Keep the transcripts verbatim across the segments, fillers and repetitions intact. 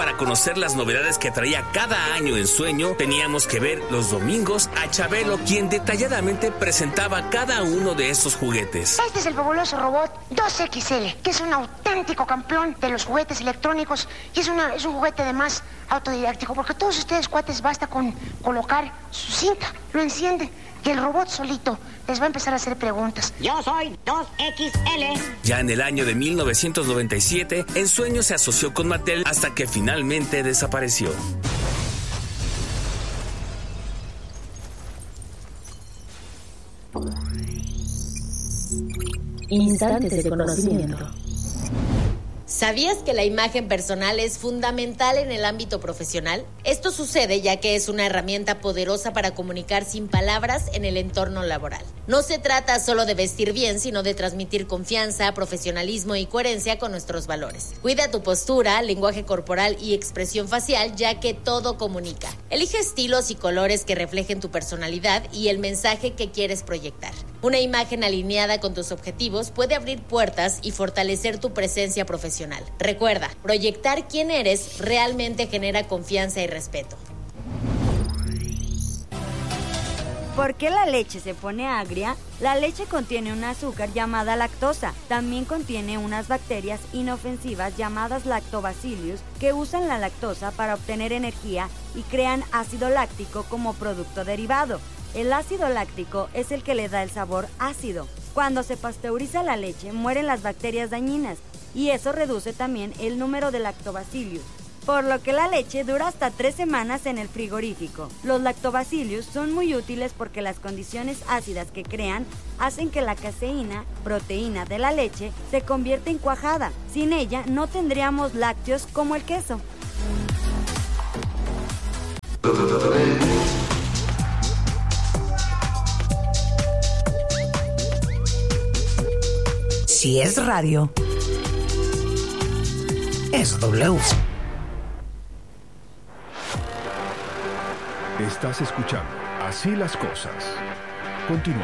Para conocer las novedades que traía cada año en Sueño, teníamos que ver los domingos a Chabelo, quien detalladamente presentaba cada uno de estos juguetes. Este es el fabuloso robot dos equis ele, que es un auténtico campeón de los juguetes electrónicos y es, una, es un juguete además autodidáctico, porque todos ustedes, cuates, basta con colocar su cinta, lo encienden y el robot solito les va a empezar a hacer preguntas. Yo soy dos equis ele. Ya en el año de mil novecientos noventa y siete, Ensueño se asoció con Mattel hasta que finalmente desapareció. Instantes de conocimiento. ¿Sabías que la imagen personal es fundamental en el ámbito profesional? Esto sucede ya que es una herramienta poderosa para comunicar sin palabras en el entorno laboral. No se trata solo de vestir bien, sino de transmitir confianza, profesionalismo y coherencia con nuestros valores. Cuida tu postura, lenguaje corporal y expresión facial, ya que todo comunica. Elige estilos y colores que reflejen tu personalidad y el mensaje que quieres proyectar. Una imagen alineada con tus objetivos puede abrir puertas y fortalecer tu presencia profesional. Recuerda, proyectar quién eres realmente genera confianza y respeto. ¿Por qué la leche se pone agria? La leche contiene un azúcar llamada lactosa. También contiene unas bacterias inofensivas llamadas lactobacillus que usan la lactosa para obtener energía y crean ácido láctico como producto derivado. El ácido láctico es el que le da el sabor ácido. Cuando se pasteuriza la leche, mueren las bacterias dañinas y eso reduce también el número de lactobacillus, por lo que la leche dura hasta tres semanas en el frigorífico. Los lactobacillus son muy útiles porque las condiciones ácidas que crean hacen que la caseína, proteína de la leche, se convierta en cuajada. Sin ella no tendríamos lácteos como el queso. Si es radio, es W. Estás escuchando Así las Cosas. Continuamos.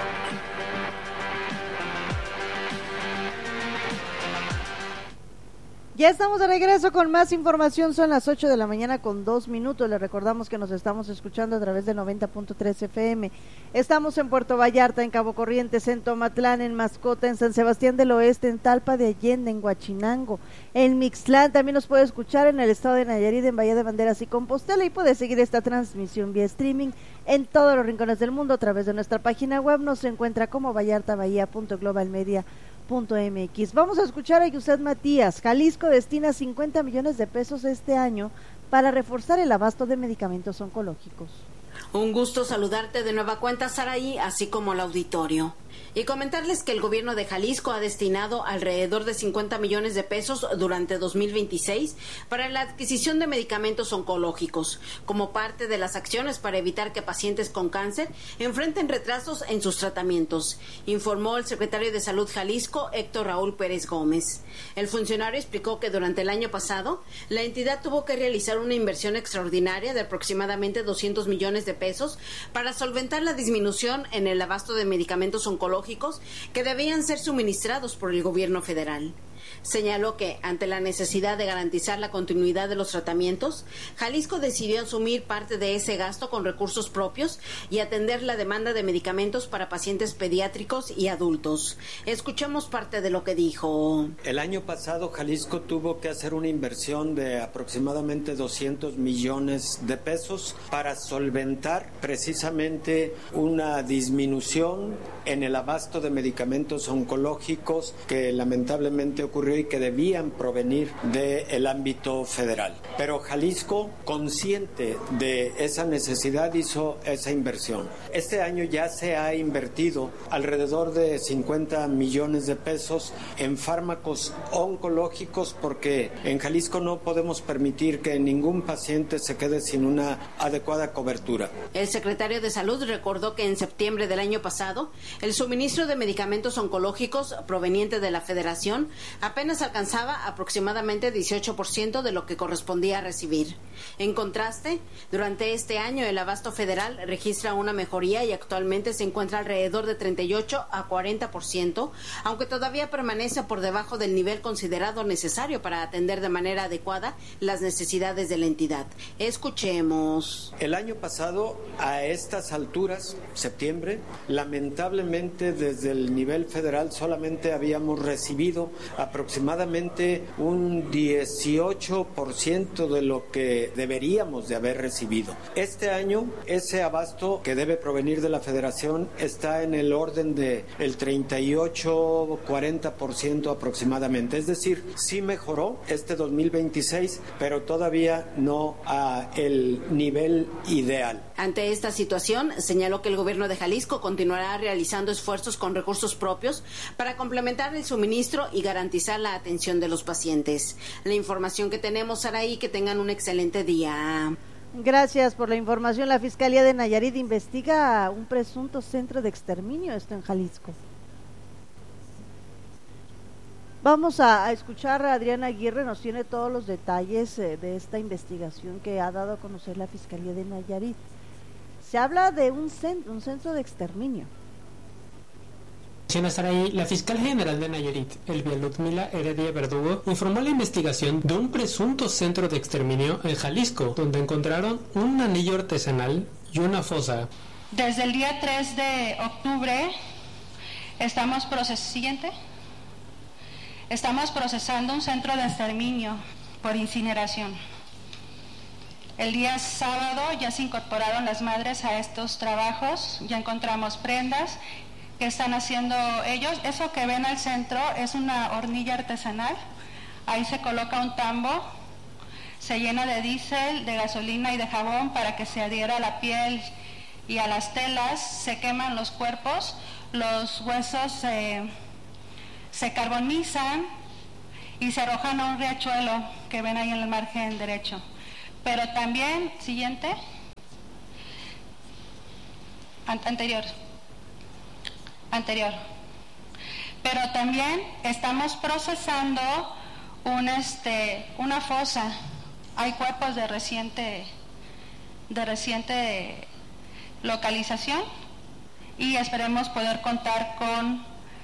Ya estamos de regreso con más información, son las ocho de la mañana con dos minutos, les recordamos que nos estamos escuchando a través de noventa punto tres F M, estamos en Puerto Vallarta, en Cabo Corrientes, en Tomatlán, en Mascota, en San Sebastián del Oeste, en Talpa de Allende, en Huachinango, en Mixtlán, también nos puede escuchar en el estado de Nayarit, en Bahía de Banderas y Compostela, y puede seguir esta transmisión vía streaming en todos los rincones del mundo a través de nuestra página web, nos encuentra como vallartabahía punto global media punto m x. Vamos a escuchar a Yuset Matías. Jalisco destina cincuenta millones de pesos este año para reforzar el abasto de medicamentos oncológicos. Un gusto saludarte de nueva cuenta, Saraí, así como al auditorio. Y comentarles que el gobierno de Jalisco ha destinado alrededor de cincuenta millones de pesos durante dos mil veintiséis para la adquisición de medicamentos oncológicos, como parte de las acciones para evitar que pacientes con cáncer enfrenten retrasos en sus tratamientos, informó el secretario de Salud Jalisco, Héctor Raúl Pérez Gómez. El funcionario explicó que durante el año pasado, la entidad tuvo que realizar una inversión extraordinaria de aproximadamente doscientos millones de pesos para solventar la disminución en el abasto de medicamentos oncológicos que debían ser suministrados por el gobierno federal. Señaló que, ante la necesidad de garantizar la continuidad de los tratamientos, Jalisco decidió asumir parte de ese gasto con recursos propios y atender la demanda de medicamentos para pacientes pediátricos y adultos. Escuchemos parte de lo que dijo. El año pasado Jalisco tuvo que hacer una inversión de aproximadamente doscientos millones de pesos para solventar precisamente una disminución en el abasto de medicamentos oncológicos que lamentablemente ocurrió y que debían provenir del ámbito federal. Pero Jalisco, consciente de esa necesidad, hizo esa inversión. Este año ya se ha invertido alrededor de cincuenta millones de pesos en fármacos oncológicos porque en Jalisco no podemos permitir que ningún paciente se quede sin una adecuada cobertura. El secretario de Salud recordó que en septiembre del año pasado, el suministro de medicamentos oncológicos proveniente de la Federación apenas alcanzaba aproximadamente dieciocho por ciento de lo que correspondía recibir. En contraste, durante este año el abasto federal registra una mejoría y actualmente se encuentra alrededor de treinta y ocho a cuarenta por ciento, aunque todavía permanece por debajo del nivel considerado necesario para atender de manera adecuada las necesidades de la entidad. Escuchemos. El año pasado, a estas alturas, septiembre, lamentablemente desde el nivel federal solamente habíamos recibido aproximadamente un dieciocho por ciento de lo que deberíamos de haber recibido. Este año, ese abasto que debe provenir de la Federación está en el orden de el treinta y ocho a cuarenta por ciento aproximadamente. Es decir, sí mejoró este dos mil veintiséis, pero todavía no a el nivel ideal. Ante esta situación, señaló que el gobierno de Jalisco continuará realizando esfuerzos con recursos propios para complementar el suministro y garantizar la atención de los pacientes. La información que tenemos, Saraí, que tengan un excelente día. Gracias por la información. La Fiscalía de Nayarit investiga un presunto centro de exterminio, esto en Jalisco. Vamos a, a escuchar a Adriana Aguirre, nos tiene todos los detalles eh, de esta investigación que ha dado a conocer la Fiscalía de Nayarit. Se habla de un centro, un centro de exterminio. Sin estar ahí, la fiscal general de Nayarit, Elvia Ludmila Heredia Verdugo, informó la investigación de un presunto centro de exterminio en Jalisco, donde encontraron un anillo artesanal y una fosa. Desde el día tres de octubre estamos proces- siguiente. Estamos procesando un centro de exterminio por incineración. El día sábado ya se incorporaron las madres a estos trabajos, ya encontramos prendas que están haciendo ellos. Eso que ven al centro es una hornilla artesanal, ahí se coloca un tambo, se llena de diésel, de gasolina y de jabón para que se adhiera a la piel y a las telas, se queman los cuerpos, los huesos eh, se carbonizan y se arrojan a un riachuelo que ven ahí en el margen derecho. Pero también, siguiente, An- anterior, anterior. Pero también estamos procesando un, este, una fosa. Hay cuerpos de reciente, de reciente localización y esperemos poder contar con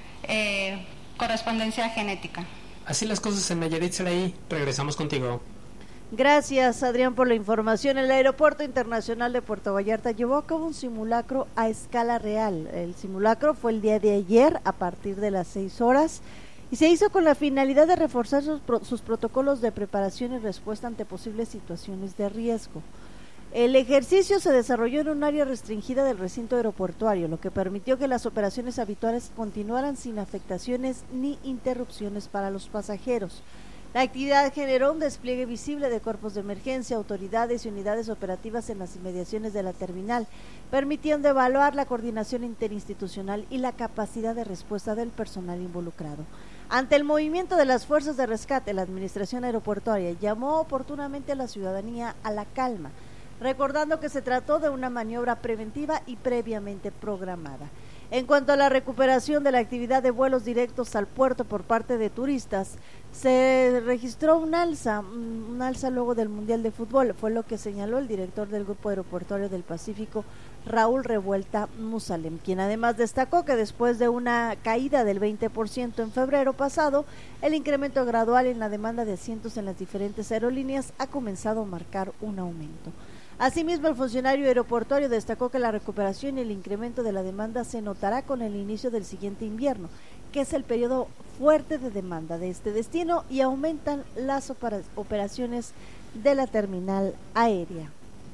eh, correspondencia genética. Así las cosas en Nayarit, Saraí. Regresamos contigo. Gracias, Adrián, por la información. El Aeropuerto Internacional de Puerto Vallarta llevó a cabo un simulacro a escala real. El simulacro fue el día de ayer a partir de las seis horas y se hizo con la finalidad de reforzar sus, pro- sus protocolos de preparación y respuesta ante posibles situaciones de riesgo. El ejercicio se desarrolló en un área restringida del recinto aeroportuario, lo que permitió que las operaciones habituales continuaran sin afectaciones ni interrupciones para los pasajeros. La actividad generó un despliegue visible de cuerpos de emergencia, autoridades y unidades operativas en las inmediaciones de la terminal, permitiendo evaluar la coordinación interinstitucional y la capacidad de respuesta del personal involucrado. Ante el movimiento de las fuerzas de rescate, la administración aeroportuaria llamó oportunamente a la ciudadanía a la calma, recordando que se trató de una maniobra preventiva y previamente programada. En cuanto a la recuperación de la actividad de vuelos directos al puerto por parte de turistas, se registró un alza, un alza luego del Mundial de Fútbol, fue lo que señaló el director del Grupo Aeroportuario del Pacífico, Raúl Revuelta Musalem, quien además destacó que después de una caída del veinte por ciento en febrero pasado, el incremento gradual en la demanda de asientos en las diferentes aerolíneas ha comenzado a marcar un aumento. Asimismo, el funcionario aeroportuario destacó que la recuperación y el incremento de la demanda se notará con el inicio del siguiente invierno, que es el periodo fuerte de demanda de este destino, y aumentan las operaciones de la terminal aérea.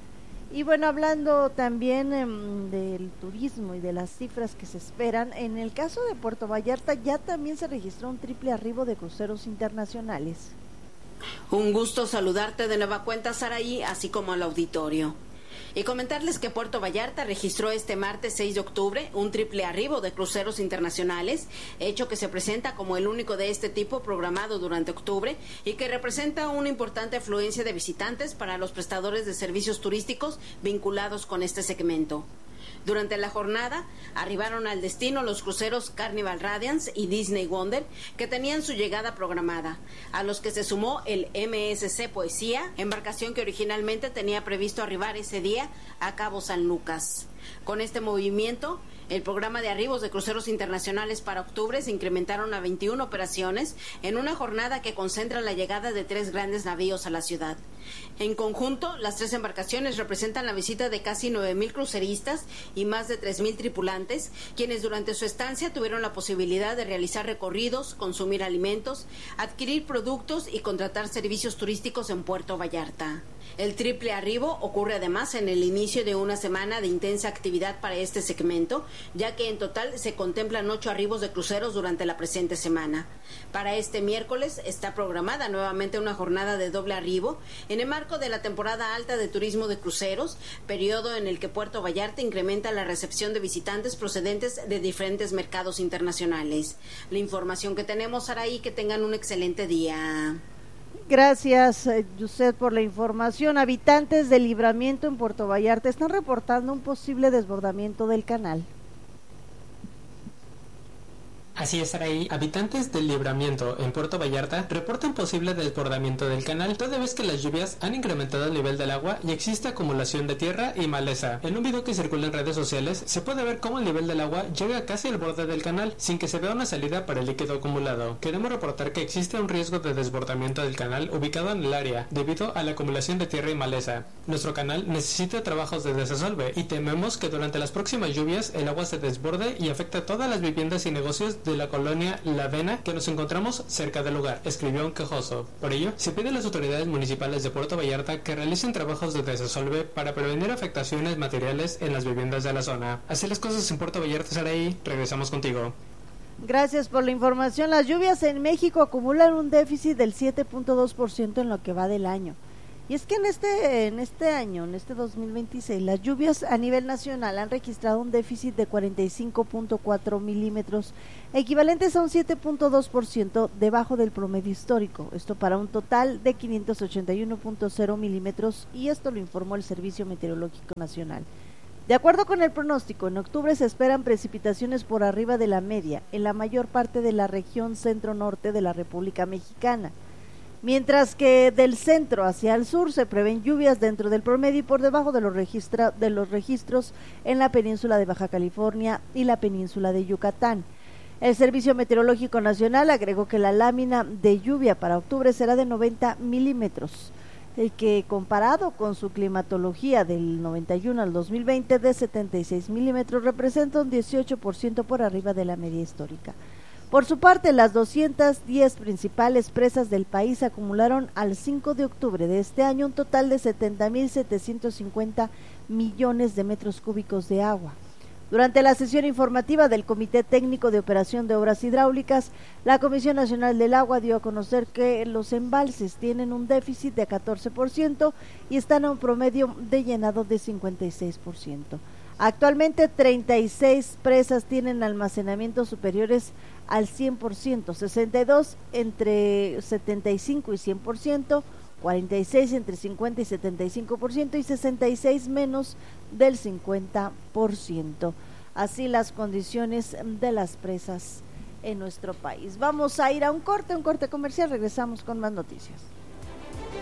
Y bueno, hablando también eh, del turismo y de las cifras que se esperan, en el caso de Puerto Vallarta ya también se registró un triple arribo de cruceros internacionales. Un gusto saludarte de nueva cuenta, Saraí, así como al auditorio. Y comentarles que Puerto Vallarta registró este martes seis de octubre un triple arribo de cruceros internacionales, hecho que se presenta como el único de este tipo programado durante octubre y que representa una importante afluencia de visitantes para los prestadores de servicios turísticos vinculados con este segmento. Durante la jornada arribaron al destino los cruceros Carnival Radiance y Disney Wonder, que tenían su llegada programada, a los que se sumó el M S C Poesía, embarcación que originalmente tenía previsto arribar ese día a Cabo San Lucas. Con este movimiento, el programa de arribos de cruceros internacionales para octubre se incrementaron a veintiuna operaciones en una jornada que concentra la llegada de tres grandes navíos a la ciudad. En conjunto, las tres embarcaciones representan la visita de casi nueve mil cruceristas y más de tres mil tripulantes, quienes durante su estancia tuvieron la posibilidad de realizar recorridos, consumir alimentos, adquirir productos y contratar servicios turísticos en Puerto Vallarta. El triple arribo ocurre además en el inicio de una semana de intensa actividad para este segmento, ya que en total se contemplan ocho arribos de cruceros durante la presente semana. Para este miércoles está programada nuevamente una jornada de doble arribo en el marco de la temporada alta de turismo de cruceros, periodo en el que Puerto Vallarta incrementa la recepción de visitantes procedentes de diferentes mercados internacionales. La información que tenemos, Saraí, que tengan un excelente día. Gracias, Yuset, por la información. Habitantes de Libramiento en Puerto Vallarta están reportando un posible desbordamiento del canal. Así es, Saraí. Habitantes del Libramiento en Puerto Vallarta reportan posible desbordamiento del canal, toda vez que las lluvias han incrementado el nivel del agua y existe acumulación de tierra y maleza. En un video que circula en redes sociales se puede ver cómo el nivel del agua llega casi al borde del canal, sin que se vea una salida para el líquido acumulado. Queremos reportar que existe un riesgo de desbordamiento del canal ubicado en el área, debido a la acumulación de tierra y maleza. Nuestro canal necesita trabajos de desasolve y tememos que durante las próximas lluvias el agua se desborde y afecte a todas las viviendas y negocios de la colonia La Avena que nos encontramos cerca del lugar, escribió un quejoso. Por ello, se pide a las autoridades municipales de Puerto Vallarta que realicen trabajos de desasolve para prevenir afectaciones materiales en las viviendas de la zona. Así las cosas en Puerto Vallarta, Saraí. Regresamos contigo. Gracias por la información. Las lluvias en México acumulan un déficit del siete punto dos por ciento en lo que va del año. Y es que en este, en este año, en este dos mil veintiséis, las lluvias a nivel nacional han registrado un déficit de cuarenta y cinco punto cuatro milímetros, equivalentes a un siete punto dos por ciento debajo del promedio histórico. Esto para un total de quinientos ochenta y uno punto cero milímetros, y esto lo informó el Servicio Meteorológico Nacional. De acuerdo con el pronóstico, en octubre se esperan precipitaciones por arriba de la media en la mayor parte de la región centro-norte de la República Mexicana, mientras que del centro hacia el sur se prevén lluvias dentro del promedio y por debajo de los, registra, de los registros en la península de Baja California y la península de Yucatán. El Servicio Meteorológico Nacional agregó que la lámina de lluvia para octubre será de noventa milímetros, el que comparado con su climatología del noventa y uno al dos mil veinte de setenta y seis milímetros representa un dieciocho por ciento por arriba de la media histórica. Por su parte, las doscientas diez principales presas del país acumularon al cinco de octubre de este año un total de setenta mil setecientos cincuenta millones de metros cúbicos de agua. Durante la sesión informativa del Comité Técnico de Operación de Obras Hidráulicas, la Comisión Nacional del Agua dio a conocer que los embalses tienen un déficit de catorce por ciento y están a un promedio de llenado de cincuenta y seis por ciento. Actualmente, treinta y seis presas tienen almacenamientos superiores al cien por ciento, sesenta y dos entre setenta y cinco y cien por ciento, cuarenta y seis entre cincuenta y setenta y cinco por ciento y sesenta y seis menos del cincuenta por ciento. Así las condiciones de las presas en nuestro país. Vamos a ir a un corte, un corte comercial, regresamos con más noticias.